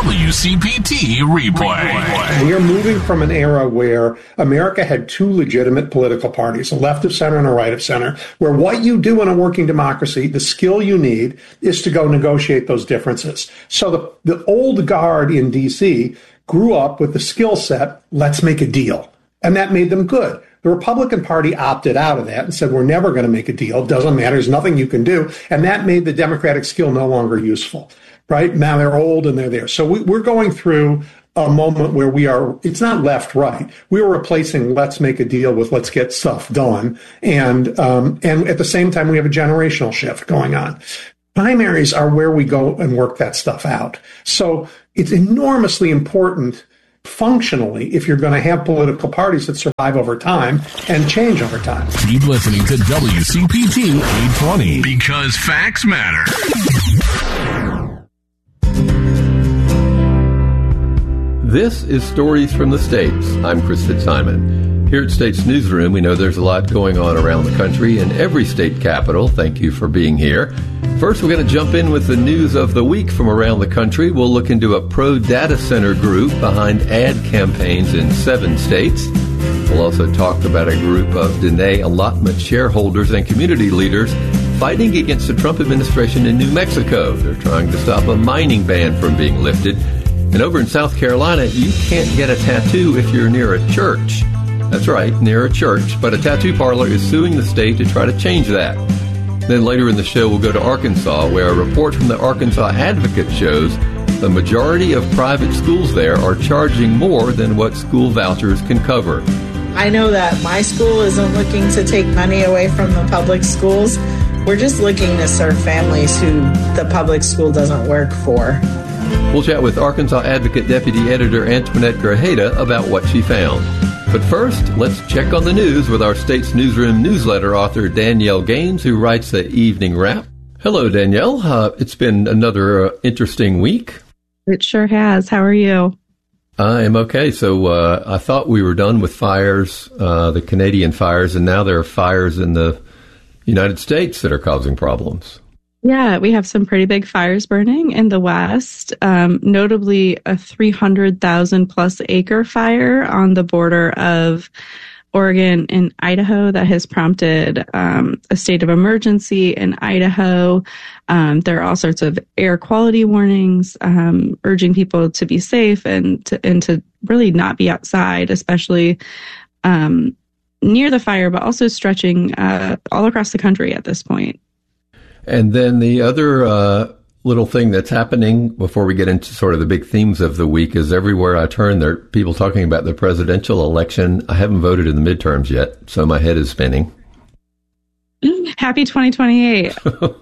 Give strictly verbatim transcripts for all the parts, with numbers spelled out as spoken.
W C P T replay. We are moving from an era where America had two legitimate political parties, a left of center and a right of center, where what you do in a working democracy, the skill you need is to go negotiate those differences. So the, the old guard in D C grew up with the skill set, let's make a deal. And that made them good. The Republican Party opted out of that and said, we're never going to make a deal. It doesn't matter. There's nothing you can do. And that made the Democratic skill no longer useful. Right? Now they're old and they're there. So we, we're going through a moment where we are, it's not left, right. We are replacing let's make a deal with let's get stuff done. And, um, and at the same time, we have a generational shift going on. Primaries are where we go and work that stuff out. So it's enormously important functionally if you're going to have political parties that survive over time and change over time. Keep listening to W C P T eight twenty because facts matter. This is Stories from the States. I'm Chris Fitzsimon. Here at States Newsroom, we know there's a lot going on around the country in every state capital. Thank you for being here. First, we're going to jump in with the news of the week from around the country. We'll look into a pro-data center group behind ad campaigns in seven states. We'll also talk about a group of Dene allotment shareholders and community leaders fighting against the Trump administration in New Mexico. They're trying to stop a mining ban from being lifted. And over in South Carolina, you can't get a tattoo if you're near a church. That's right, near a church. But a tattoo parlor is suing the state to try to change that. Then later in the show, we'll go to Arkansas, where a report from the Arkansas Advocate shows the majority of private schools there are charging more than what school vouchers can cover. I know that my school isn't looking to take money away from the public schools. We're just looking to serve families who the public school doesn't work for. We'll chat with Arkansas Advocate Deputy Editor Antoinette Grajeda about what she found. But first, let's check on the news with our States Newsroom newsletter author Danielle Gaines, who writes the Evening Wrap. Hello, Danielle. Uh, it's been another uh, interesting week. It sure has. How are you? I am okay. So uh, I thought we were done with fires, uh, the Canadian fires, and now there are fires in the United States that are causing problems. Yeah, we have some pretty big fires burning in the West, um, notably a three hundred thousand plus acre fire on the border of Oregon and Idaho that has prompted um, a state of emergency in Idaho. Um, there are all sorts of air quality warnings um, urging people to be safe and to, and to really not be outside, especially um, near the fire, but also stretching uh, all across the country at this point. And then the other uh, little thing that's happening before we get into sort of the big themes of the week is everywhere I turn, there are people talking about the presidential election. I haven't voted in the midterms yet, so my head is spinning. Happy twenty twenty-eight.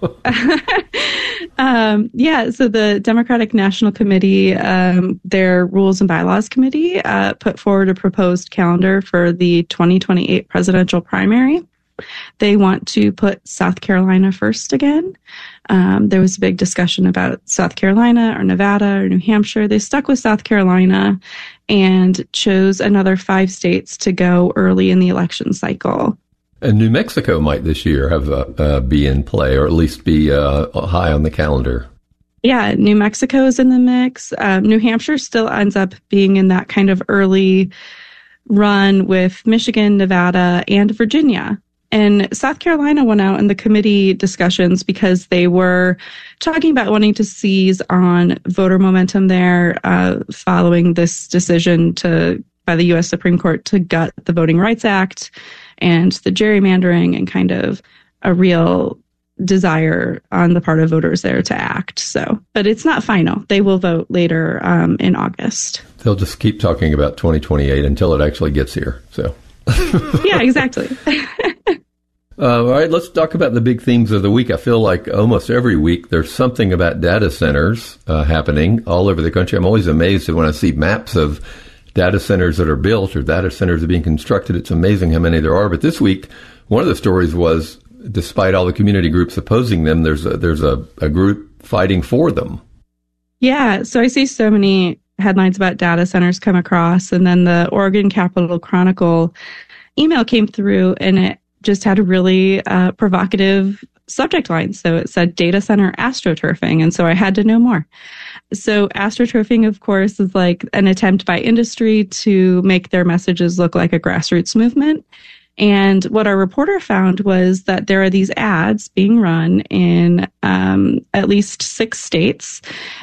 um, yeah, so the Democratic National Committee, um, their Rules and Bylaws Committee, uh, put forward a proposed calendar for the twenty twenty-eight presidential primary. They want to put South Carolina first again. Um, there was a big discussion about South Carolina or Nevada or New Hampshire. They stuck with South Carolina and chose another five states to go early in the election cycle. And New Mexico might this year have uh, uh, be in play, or at least be uh, high on the calendar. Yeah, New Mexico is in the mix. Um, New Hampshire still ends up being in that kind of early run with Michigan, Nevada, and Virginia. And South Carolina went out in the committee discussions because they were talking about wanting to seize on voter momentum there uh, following this decision to by the U S Supreme Court to gut the Voting Rights Act and the gerrymandering and kind of a real desire on the part of voters there to act. So, but it's not final. They will vote later um, in August. They'll just keep talking about twenty twenty-eight until it actually gets here. So. Yeah, exactly. Uh, all right, let's talk about the big themes of the week. I feel like almost every week there's something about data centers uh, happening all over the country. I'm always amazed when I see maps of data centers that are built or data centers that are being constructed. It's amazing how many there are. But this week, one of the stories was, despite all the community groups opposing them, there's a, there's a, a group fighting for them. Yeah, so I see so many headlines about data centers come across, and then the Oregon Capitol Chronicle email came through, and it just had a really uh, provocative subject line. So it said data center astroturfing. And so I had to know more. So astroturfing, of course, is like an attempt by industry to make their messages look like a grassroots movement. And what our reporter found was that there are these ads being run in um, at least six states,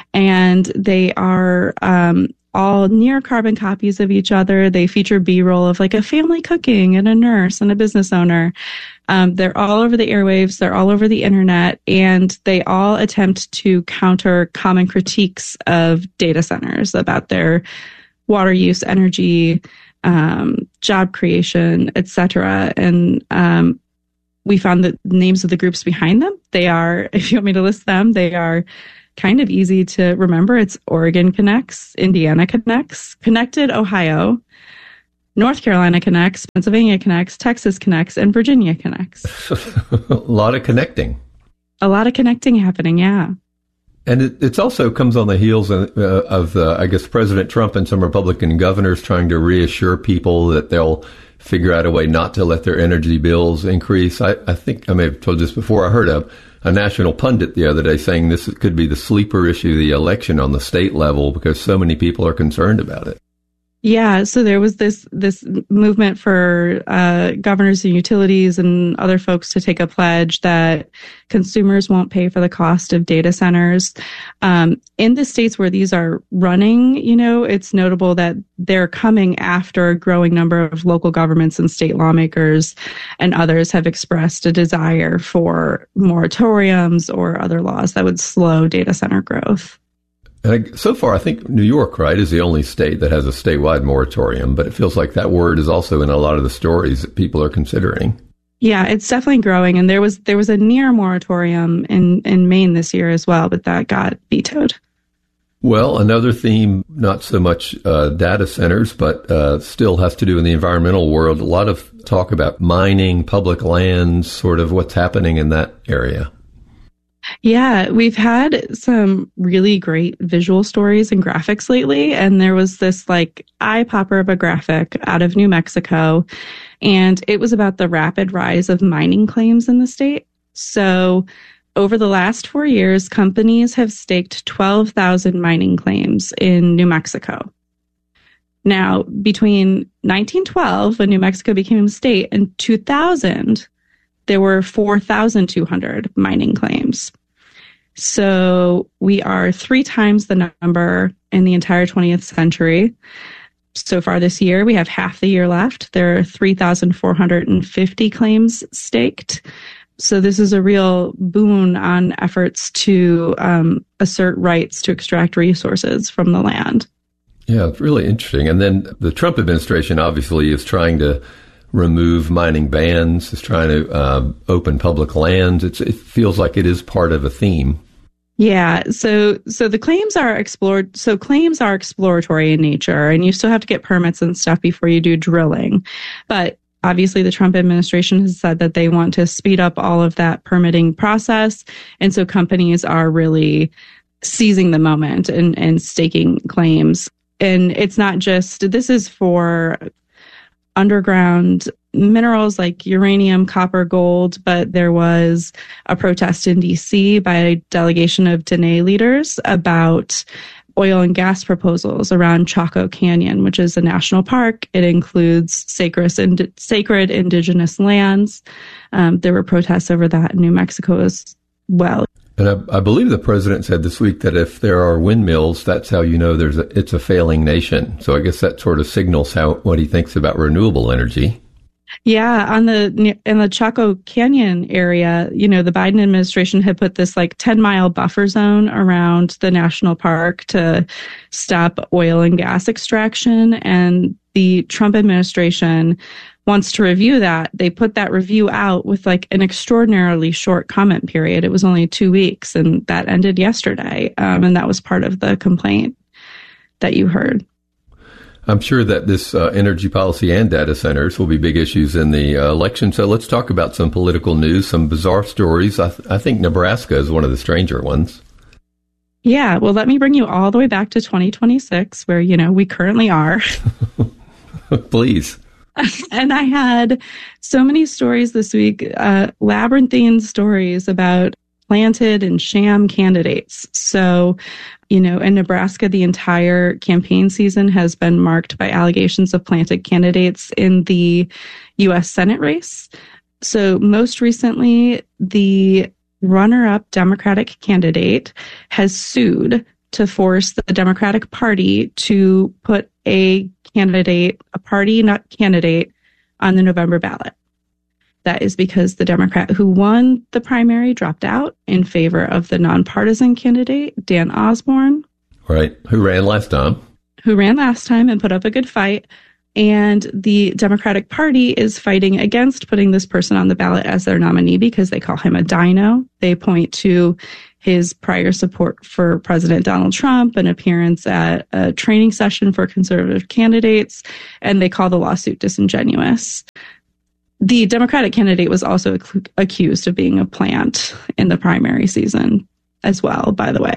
and they are um, all near carbon copies of each other. They feature B-roll of like a family cooking and a nurse and a business owner. Um, they're all over the airwaves. They're all over the internet, and they all attempt to counter common critiques of data centers about their water use, energy, um, job creation, et cetera. And um, we found that names of the groups behind them, they are, if you want me to list them, they are kind of easy to remember. It's Oregon Connects, Indiana Connects, Connected Ohio, North Carolina Connects, Pennsylvania Connects, Texas Connects, and Virginia Connects. A lot of connecting. A lot of connecting happening, yeah. And it it's also comes on the heels of, uh, of uh, I guess, President Trump and some Republican governors trying to reassure people that they'll figure out a way not to let their energy bills increase. I, I think I may have told this before. I heard a, a national pundit the other day saying this could be the sleeper issue of the election on the state level because so many people are concerned about it. Yeah, so there was this this movement for uh, governors and utilities and other folks to take a pledge that consumers won't pay for the cost of data centers. Um, in the states where these are running, you know, it's notable that they're coming after a growing number of local governments and state lawmakers and others have expressed a desire for moratoriums or other laws that would slow data center growth. And so far, I think New York, right, is the only state that has a statewide moratorium, but it feels like that word is also in a lot of the stories that people are considering. Yeah, it's definitely growing. And there was there was a near moratorium in, in Maine this year as well, but that got vetoed. Well, another theme, not so much uh, data centers, but uh, still has to do in the environmental world. A lot of talk about mining, public lands, sort of what's happening in that area. Yeah, we've had some really great visual stories and graphics lately. And there was this like eye popper of a graphic out of New Mexico. And it was about the rapid rise of mining claims in the state. So over the last four years, companies have staked twelve thousand mining claims in New Mexico. Now, between nineteen twelve, when New Mexico became a state, and two thousand, there were four thousand two hundred mining claims. So we are three times the number in the entire twentieth century. So far this year, we have half the year left. There are three thousand four hundred fifty claims staked. So this is a real boon on efforts to um, assert rights to extract resources from the land. Yeah, it's really interesting. And then the Trump administration obviously is trying to remove mining bans, is trying to uh, open public lands. It's, it feels like it is part of a theme. Yeah, so so the claims are explored. So claims are exploratory in nature, and you still have to get permits and stuff before you do drilling. But obviously, the Trump administration has said that they want to speed up all of that permitting process, and so companies are really seizing the moment and, and staking claims. And it's not just, this is for underground minerals like uranium, copper, gold, but there was a protest in D C by a delegation of Dene leaders about oil and gas proposals around Chaco Canyon, which is a national park. It includes sacred, ind- sacred indigenous lands. Um, there were protests over that in New Mexico as well. And I, I believe the president said this week that if there are windmills, that's how you know there's a, it's a failing nation. So I guess that sort of signals how what he thinks about renewable energy. Yeah, on the in the Chaco Canyon area, you know, the Biden administration had put this like ten mile buffer zone around the national park to stop oil and gas extraction. And the Trump administration wants to review that. They put that review out with like an extraordinarily short comment period. It was only two weeks, and that ended yesterday. Um, and that was part of the complaint that you heard. I'm sure that this uh, energy policy and data centers will be big issues in the uh, election. So let's talk about some political news, some bizarre stories. I, th- I think Nebraska is one of the stranger ones. Yeah, well, let me bring you all the way back to twenty twenty-six, where, you know, we currently are. Please. And I had so many stories this week, uh, labyrinthine stories about planted and sham candidates. So, you know, in Nebraska, the entire campaign season has been marked by allegations of planted candidates in the U S Senate race. So most recently, the runner-up Democratic candidate has sued to force the Democratic Party to put a candidate, a party, not candidate, on the November ballot. That is because the Democrat who won the primary dropped out in favor of the nonpartisan candidate, Dan Osborne. Right, who ran last time. Who ran last time and put up a good fight. And the Democratic Party is fighting against putting this person on the ballot as their nominee because they call him a dino. They point to his prior support for President Donald Trump, an appearance at a training session for conservative candidates, and they call the lawsuit disingenuous. The Democratic candidate was also ac- accused of being a plant in the primary season as well, by the way.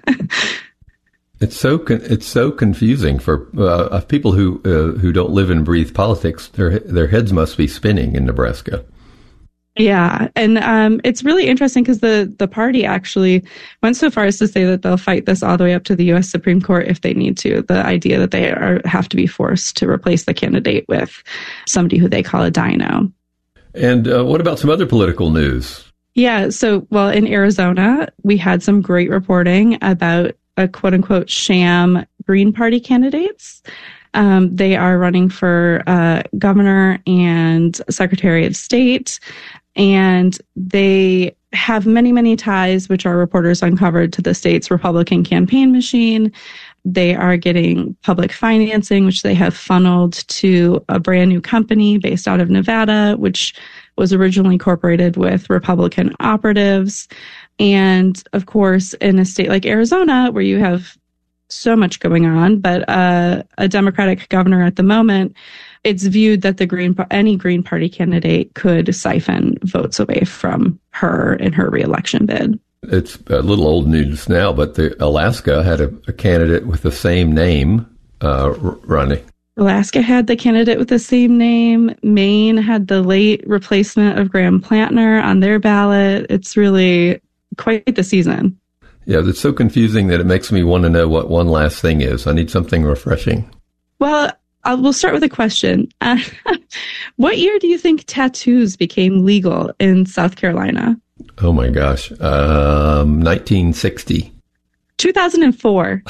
It's so con- it's so confusing for uh, people who uh, who don't live and breathe politics. Their their heads must be spinning in Nebraska. Yeah, and um, it's really interesting because the the party actually went so far as to say that they'll fight this all the way up to the U S Supreme Court if they need to. The idea that they are have to be forced to replace the candidate with somebody who they call a dino. And uh, what about some other political news? Yeah, so well, in Arizona, we had some great reporting about a quote unquote sham Green Party candidates. Um, they are running for uh, governor and secretary of state, and they have many, many ties, which our reporters uncovered, to the state's Republican campaign machine. They are getting public financing, which they have funneled to a brand new company based out of Nevada, which was originally incorporated with Republican operatives. And of course, in a state like Arizona, where you have so much going on, but uh, a Democratic governor at the moment, it's viewed that the Green any Green Party candidate could siphon votes away from her in her reelection bid. It's a little old news now, but the Alaska had a, a candidate with the same name uh, running. Alaska had the candidate with the same name. Maine had the late replacement of Graham Plantner on their ballot. It's really quite the season. Yeah, it's so confusing that it makes me want to know what one last thing is. I need something refreshing. Well, I'll, we'll start with a question. Uh, what year do you think tattoos became legal in South Carolina? Oh, my gosh. Um, nineteen sixty. two thousand four.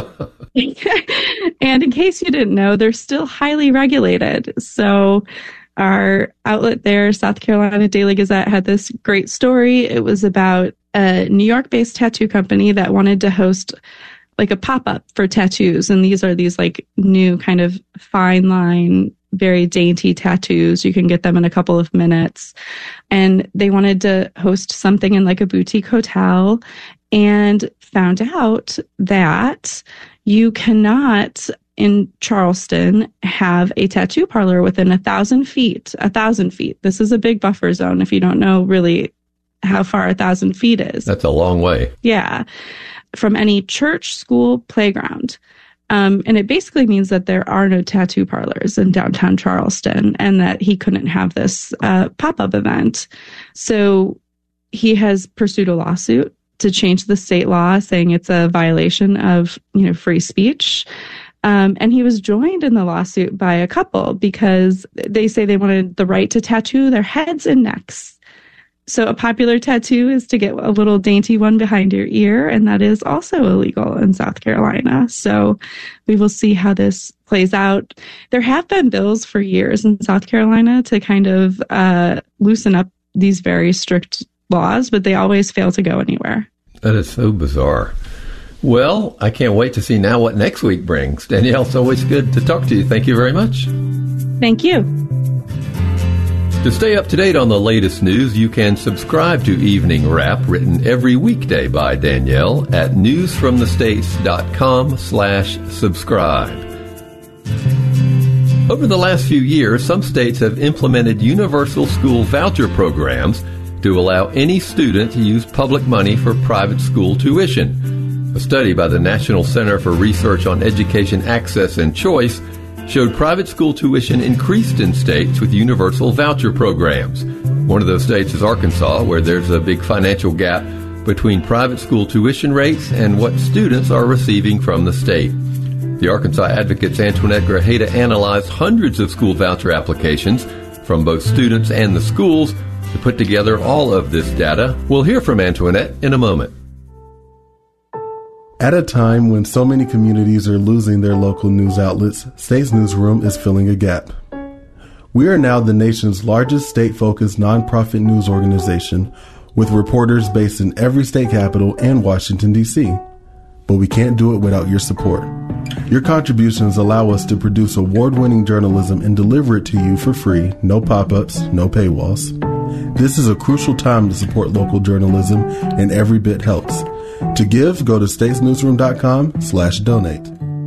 And in case you didn't know, they're still highly regulated. So our outlet there, South Carolina Daily Gazette, had this great story. It was about a New York-based tattoo company that wanted to host like a pop-up for tattoos. And these are these like new kind of fine line, very dainty tattoos. You can get them in a couple of minutes. And they wanted to host something in like a boutique hotel and found out that you cannot in Charleston have a tattoo parlor within a thousand feet, a thousand feet. This is a big buffer zone if you don't know really how far a thousand feet is. That's a long way. Yeah. From any church, school, playground. Um, and it basically means that there are no tattoo parlors in downtown Charleston and that he couldn't have this uh, pop-up event. So he has pursued a lawsuit to change the state law, saying it's a violation of, you know, free speech. Um, and he was joined in the lawsuit by a couple because they say they wanted the right to tattoo their heads and necks. So a popular tattoo is to get a little dainty one behind your ear, and that is also illegal in South Carolina. So we will see how this plays out. There have been bills for years in South Carolina to kind of uh, loosen up these very strict laws, but they always fail to go anywhere. That is so bizarre. Well, I can't wait to see now what next week brings. Danielle, it's always good to talk to you. Thank you very much. Thank you. To stay up to date on the latest news, you can subscribe to Evening Wrap, written every weekday by Danielle at newsfromthestates.com slash subscribe. Over the last few years, some states have implemented universal school voucher programs to allow any student to use public money for private school tuition. A study by the National Center for Research on Education Access and Choice showed private school tuition increased in states with universal voucher programs. One of those states is Arkansas, where there's a big financial gap between private school tuition rates and what students are receiving from the state. The Arkansas Advocate's Antoinette Grajeda analyzed hundreds of school voucher applications from both students and the schools to put together all of this data. We'll hear from Antoinette in a moment. At a time when so many communities are losing their local news outlets, States Newsroom is filling a gap. We are now the nation's largest state-focused nonprofit news organization with reporters based in every state capital and Washington, D C But we can't do it without your support. Your contributions allow us to produce award-winning journalism and deliver it to you for free, no pop-ups, no paywalls. This is a crucial time to support local journalism, and every bit helps. To give, go to statesnewsroom.com slash donate.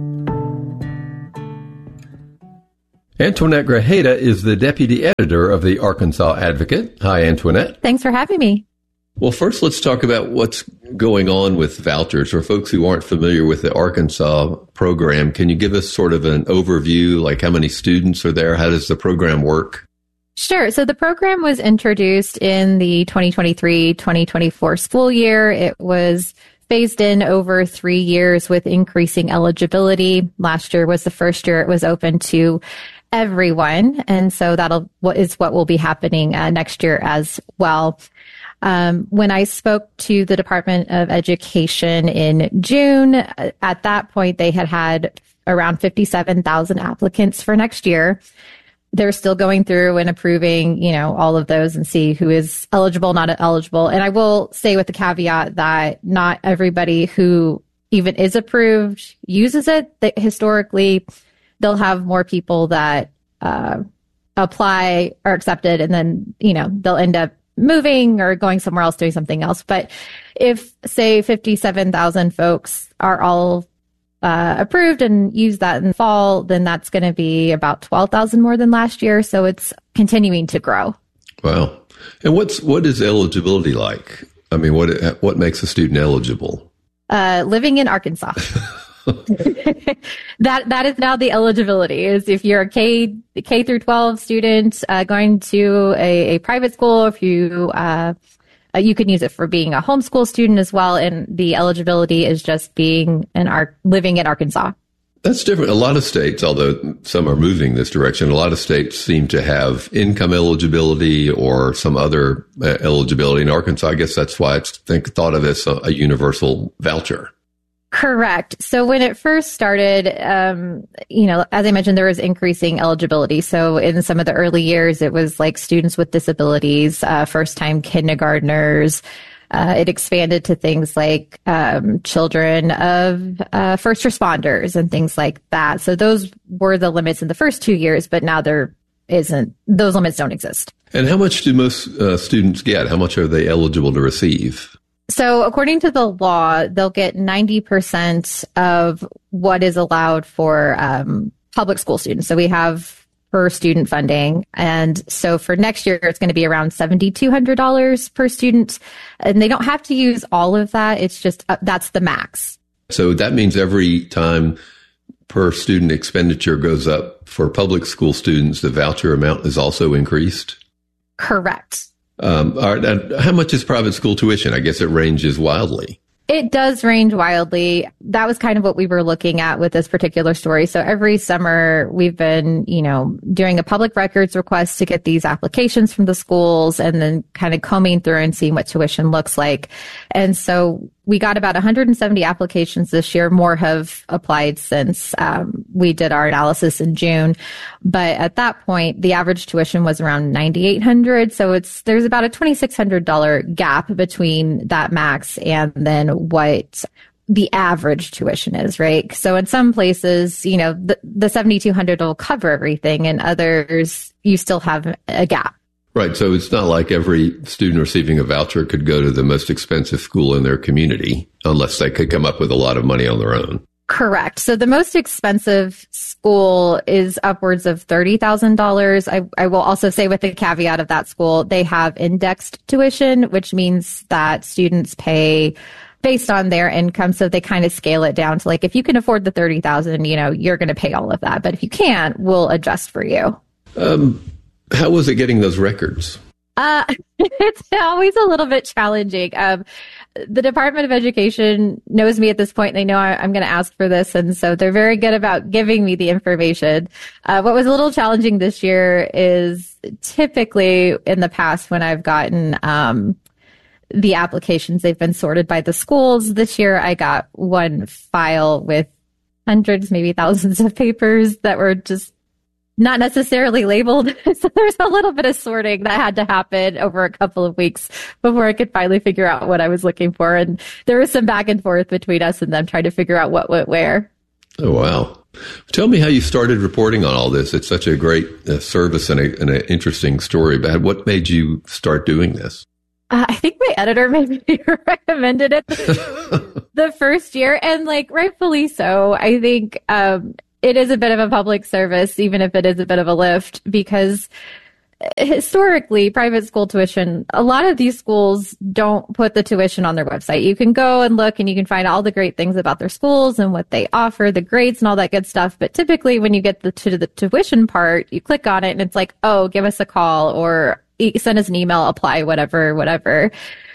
Antoinette Grajeda is the deputy editor of the Arkansas Advocate. Hi, Antoinette. Thanks for having me. Well, first, let's talk about what's going on with vouchers. For folks who aren't familiar with the Arkansas program, can you give us sort of an overview, like how many students are there? How does the program work? Sure. So the program was introduced in the twenty twenty-three twenty twenty-four school year. It was phased in over three years with increasing eligibility. Last year was the first year it was open to everyone. And so that'll what is what will be happening uh, next year as well. Um, when I spoke to the Department of Education in June, at that point, they had had around fifty-seven thousand applicants for next year. They're still going through and approving, you know, all of those and see who is eligible, not eligible. And I will say with the caveat that not everybody who even is approved uses it. That historically, they'll have more people that uh, apply or accepted, and then, you know, they'll end up moving or going somewhere else doing something else. But if, say, fifty-seven thousand folks are all uh, approved and use that in fall, then that's going to be about twelve thousand more than last year. So it's continuing to grow. Wow. And what's what is eligibility like? I mean, what what makes a student eligible? Uh, living in Arkansas. that that is now the eligibility. Is if you're a K K through twelve student uh, going to a, a private school, if you uh, uh, you can use it for being a homeschool student as well, and the eligibility is just being an Ar- living in Arkansas. That's different. A lot of states, although some are moving this direction, a lot of states seem to have income eligibility or some other uh, eligibility. In Arkansas, I guess that's why it's think, thought of as a, a universal voucher. Correct. So when it first started, um, you know, as I mentioned, there was increasing eligibility. So in some of the early years, it was like students with disabilities, uh, first-time kindergartners. Uh, it expanded to things like um, children of uh, first responders and things like that. So those were the limits in the first two years, but now there isn't. Those limits don't exist. And how much do most uh, students get? How much are they eligible to receive? So according to the law, they'll get ninety percent of what is allowed for um, public school students. So we have per student funding. And so for next year, it's going to be around seven thousand two hundred dollars per student. And they don't have to use all of that. It's just uh, that's the max. So that means every time per student expenditure goes up for public school students, the voucher amount is also increased? Correct. Um, all right, and how much is private school tuition? I guess it ranges wildly. It does range wildly. That was kind of what we were looking at with this particular story. So every summer we've been, you know, doing a public records request to get these applications from the schools and then kind of combing through and seeing what tuition looks like. And so we got about one hundred seventy applications this year. More have applied since um, we did our analysis in June. But at that point, the average tuition was around nine thousand eight hundred dollars. So it's there's about a two thousand six hundred dollars gap between that max and then what the average tuition is, right? So in some places, you know, the, the seven thousand two hundred dollars will cover everything, and others you still have a gap. Right. So it's not like every student receiving a voucher could go to the most expensive school in their community unless they could come up with a lot of money on their own. Correct. So the most expensive school is upwards of thirty thousand dollars. I, I will also say with the caveat of that school, they have indexed tuition, which means that students pay based on their income. So they kind of scale it down to like, if you can afford the thirty thousand, you know, you're going to pay all of that. But if you can't, we'll adjust for you. Um, how was it getting those records? Uh, it's always a little bit challenging. Um, the Department of Education knows me at this point. They know I, I'm going to ask for this. And so they're very good about giving me the information. Uh, what was a little challenging this year is typically in the past when I've gotten, um, the applications, they've been sorted by the schools. This year I got one file with hundreds, maybe thousands of papers that were just not necessarily labeled. So there's a little bit of sorting that had to happen over a couple of weeks before I could finally figure out what I was looking for. And there was some back and forth between us and them trying to figure out what went where. Oh, wow. Tell me how you started reporting on all this. It's such a great uh, service and, a, and an interesting story. But what made you start doing this? Uh, I think my editor maybe recommended it the first year, and like rightfully so. I think um, it is a bit of a public service, even if it is a bit of a lift, because historically, private school tuition, a lot of these schools don't put the tuition on their website. You can go and look and you can find all the great things about their schools and what they offer, the grades and all that good stuff. But typically when you get the, to the tuition part, you click on it and it's like, oh, give us a call or send us an email, apply, whatever, whatever.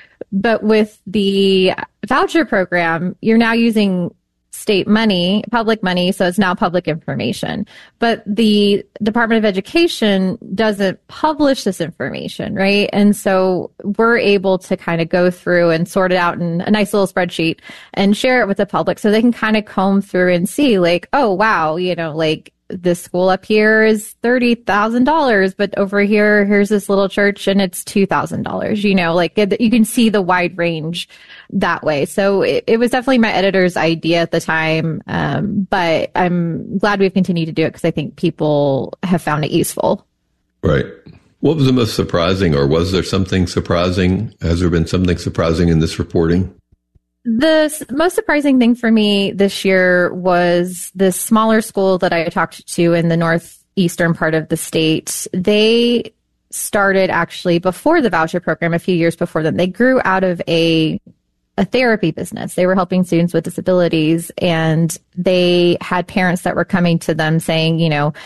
But with the voucher program, you're now using state money, public money, so it's now public information. But the Department of Education doesn't publish this information, right? And so we're able to kind of go through and sort it out in a nice little spreadsheet and share it with the public so they can kind of comb through and see like, oh, wow, you know, like this school up here is thirty thousand dollars, but over here, here's this little church and it's two thousand dollars, you know, like it, you can see the wide range that way. So it, it was definitely my editor's idea at the time. Um, but I'm glad we've continued to do it because I think people have found it useful. Right. What was the most surprising, or was there something surprising? Has there been something surprising in this reporting? The most surprising thing for me this year was this smaller school that I talked to in the northeastern part of the state. They started actually before the voucher program, a few years before them. They grew out of a a therapy business. They were helping students with disabilities, and they had parents that were coming to them saying, you know,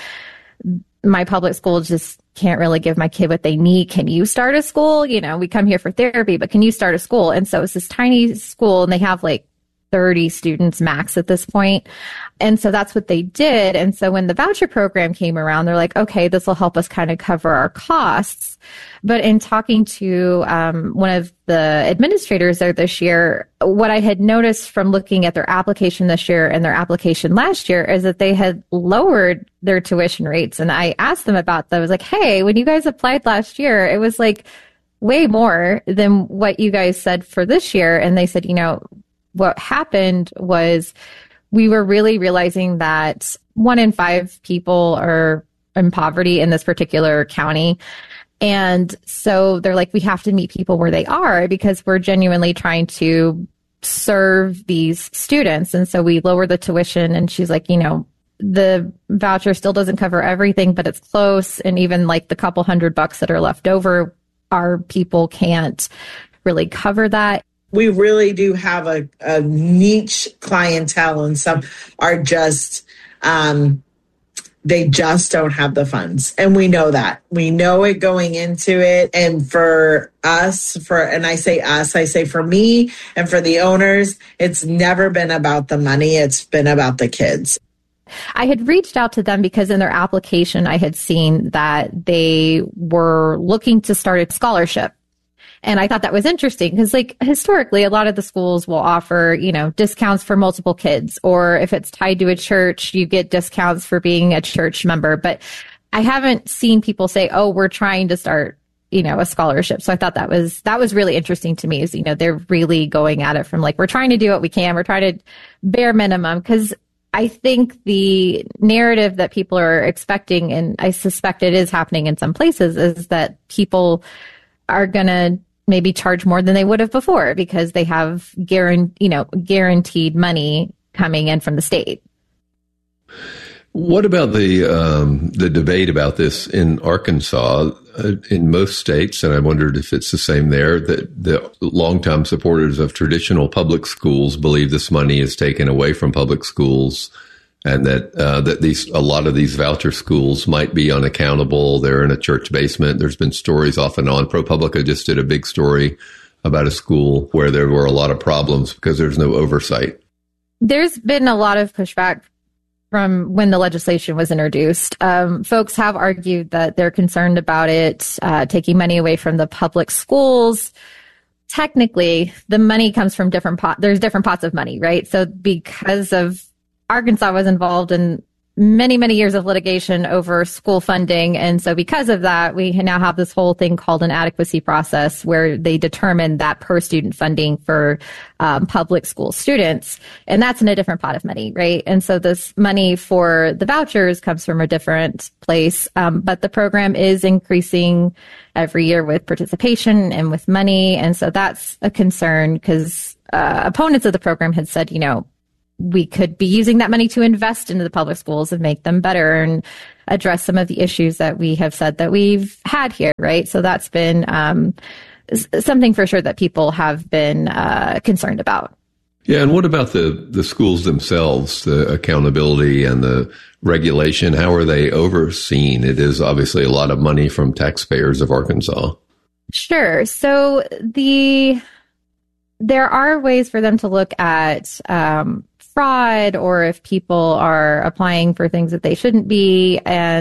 my public school just can't really give my kid what they need. Can you start a school? You know, we come here for therapy, but can you start a school? And so it's this tiny school and they have like thirty students max at this point. And so that's what they did. And so when the voucher program came around, they're like, okay, this will help us kind of cover our costs. But in talking to um, one of the administrators there this year, what I had noticed from looking at their application this year and their application last year is that they had lowered their tuition rates. And I asked them about that. I was like, hey, when you guys applied last year, it was like way more than what you guys said for this year. And they said, you know, what happened was we were really realizing that one in five people are in poverty in this particular county. And so they're like, we have to meet people where they are because we're genuinely trying to serve these students. And so we lower the tuition. And she's like, you know, the voucher still doesn't cover everything, but it's close. And even like the couple hundred bucks that are left over, our people can't really cover that. We really do have a, a niche clientele, and some are just, um, they just don't have the funds. And we know that. We know it going into it. And for us, for and I say us, I say for me and for the owners, it's never been about the money. It's been about the kids. I had reached out to them because in their application, I had seen that they were looking to start a scholarship. And I thought that was interesting because, like, historically, a lot of the schools will offer, you know, discounts for multiple kids, or if it's tied to a church, you get discounts for being a church member. But I haven't seen people say, oh, we're trying to start, you know, a scholarship. So I thought that was, that was really interesting to me is, you know, they're really going at it from like, we're trying to do what we can. We're trying to bare minimum, because I think the narrative that people are expecting, and I suspect it is happening in some places, is that people are going to maybe charge more than they would have before because they have guaran- you know, guaranteed money coming in from the state. What about the um, the debate about this in Arkansas? uh, in most states, and I wondered if it's the same there, that the longtime supporters of traditional public schools believe this money is taken away from public schools, and that uh, that these a lot of these voucher schools might be unaccountable. They're in a church basement. There's been stories off and on. ProPublica just did a big story about a school where there were a lot of problems because there's no oversight. There's been a lot of pushback from when the legislation was introduced. Um, folks have argued that they're concerned about it uh, taking money away from the public schools. Technically, the money comes from different pots. There's different pots of money, right? So because of Arkansas was involved in many, many years of litigation over school funding. And so because of that, we now have this whole thing called an adequacy process where they determine that per student funding for um, public school students. And that's in a different pot of money, right? And so this money for the vouchers comes from a different place. Um, but the program is increasing every year with participation and with money. And so that's a concern because uh, opponents of the program had said, you know, we could be using that money to invest into the public schools and make them better and address some of the issues that we have said that we've had here, right? So that's been um, something for sure that people have been uh, concerned about. Yeah, and what about the, the schools themselves, the accountability and the regulation? How are they overseen? It is obviously a lot of money from taxpayers of Arkansas. Sure. So the there are ways for them to look at um, fraud or if people are applying for things that they shouldn't be. And